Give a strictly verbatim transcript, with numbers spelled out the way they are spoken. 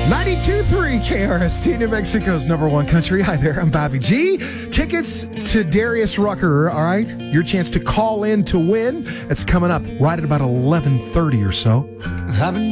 ninety-two point three K R S T, New Mexico's number one country. Hi there, I'm Bobby G. Tickets to Darius Rucker, all right? Your chance to call in to win. It's coming up right at about eleven thirty or so. Haven't